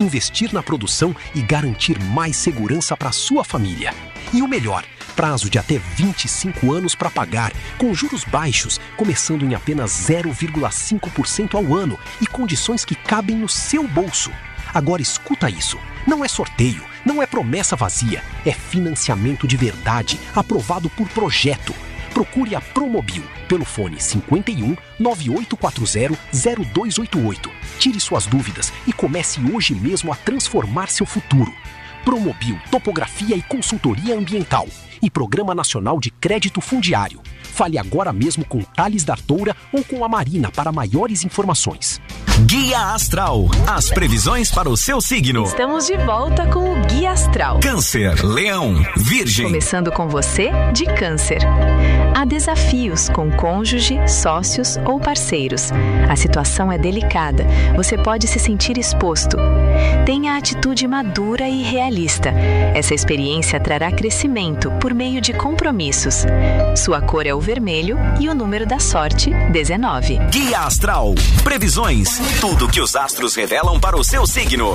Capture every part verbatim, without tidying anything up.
investir na produção e garantir mais segurança para sua família. E o melhor, prazo de até vinte e cinco anos para pagar, com juros baixos, começando em apenas zero vírgula cinco por cento ao ano e condições que cabem no seu bolso. Agora escuta isso, não é sorteio, não é promessa vazia, é financiamento de verdade, aprovado por projeto. Procure a Promobil pelo fone cinquenta e um, nove oito quatro zero, zero dois oito oito. Tire suas dúvidas e comece hoje mesmo a transformar seu futuro. Promobil Topografia e Consultoria Ambiental e Programa Nacional de Crédito Fundiário. Fale agora mesmo com Thales D'Artoura ou com a Marina para maiores informações. Guia Astral, as previsões para o seu signo. Estamos de volta com o Guia Astral. Câncer, Leão, Virgem. Começando com você, de Câncer. Há desafios com cônjuge, sócios ou parceiros. A situação é delicada, você pode se sentir exposto. Tenha atitude madura e realista. Essa experiência trará crescimento por meio de compromissos. Sua cor é o vermelho e o número da sorte, dezenove. Guia Astral, previsões, tudo que os astros revelam para o seu signo.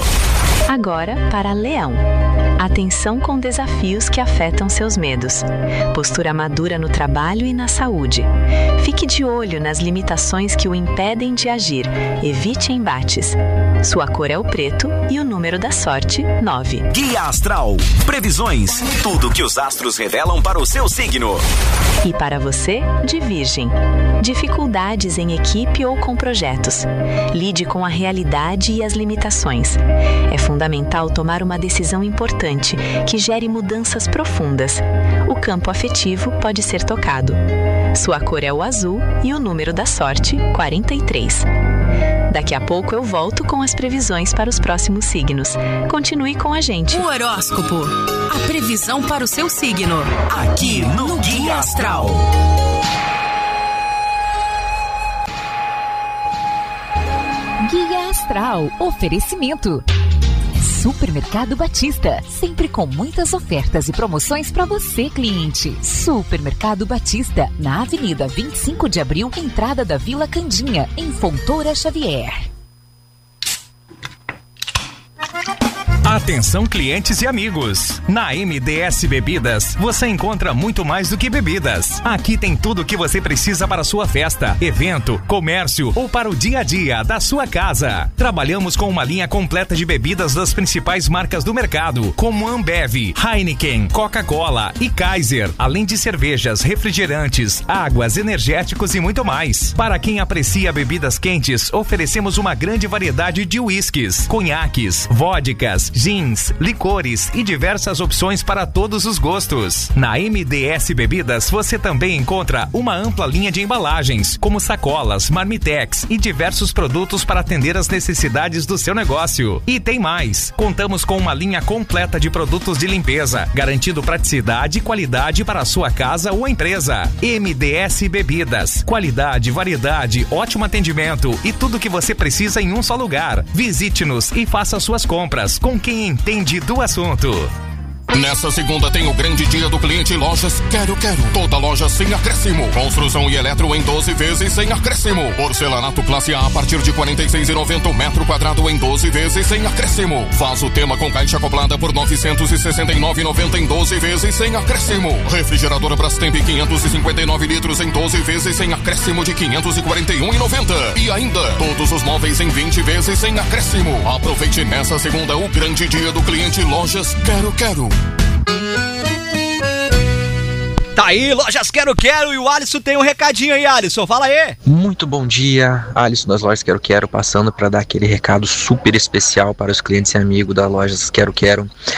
Agora para Leão. Atenção com desafios que afetam seus medos. Postura madura no trabalho e na saúde. Fique de olho nas limitações que o impedem de agir. Evite embates. Sua cor é o preto e o número da sorte, nove. Guia Astral, previsões, tudo que os astros revelam para o seu signo. E para você, de Virgem. Dificuldades em equipe ou com projetos. Lide com a realidade e as limitações. É fundamental tomar uma decisão importante que gere mudanças profundas. O campo afetivo pode ser tocado. Sua cor é o azul e o número da sorte, quarenta e três. Daqui a pouco eu volto com as previsões para os próximos signos. Continue com a gente. O horóscopo, a previsão para o seu signo. Aqui no Guia Astral. Guia Astral, oferecimento. Supermercado Batista, sempre com muitas ofertas e promoções para você, cliente. Supermercado Batista, na Avenida vinte e cinco de abril, entrada da Vila Candinha, em Fontoura Xavier. Atenção, clientes e amigos. Na M D S Bebidas, você encontra muito mais do que bebidas. Aqui tem tudo o que você precisa para a sua festa, evento, comércio ou para o dia a dia da sua casa. Trabalhamos com uma linha completa de bebidas das principais marcas do mercado, como Ambev, Heineken, Coca-Cola e Kaiser, além de cervejas, refrigerantes, águas, energéticos e muito mais. Para quem aprecia bebidas quentes, oferecemos uma grande variedade de uísques, conhaques, vodkas, gins, licores e diversas opções para todos os gostos. Na M D S Bebidas você também encontra uma ampla linha de embalagens, como sacolas, marmitex e diversos produtos para atender às necessidades do seu negócio. E tem mais! Contamos com uma linha completa de produtos de limpeza, garantindo praticidade e qualidade para a sua casa ou empresa. M D S Bebidas, qualidade, variedade, ótimo atendimento e tudo que você precisa em um só lugar. Visite-nos e faça suas compras com quem entende do assunto. Nessa segunda tem o grande dia do cliente Lojas Quero Quero. Toda loja sem acréscimo. Construção e eletro em doze vezes sem acréscimo. Porcelanato classe A a partir de quarenta e seis reais e noventa centavos metro quadrado em doze vezes sem acréscimo. Faz o tema com caixa acoplada por novecentos e sessenta e nove reais e noventa centavos em doze vezes sem acréscimo. Refrigeradora Brastemp quinhentos e cinquenta e nove litros em doze vezes sem acréscimo de quinhentos e quarenta e um reais e noventa centavos. E ainda, todos os móveis em vinte vezes sem acréscimo. Aproveite nessa segunda o grande dia do cliente Lojas Quero Quero. Tá aí, Lojas Quero Quero, e o Alisson tem um recadinho aí, Alisson, fala aí. Muito bom dia, Alisson das Lojas Quero Quero, passando para dar aquele recado super especial para os clientes e amigos da Lojas Quero Quero.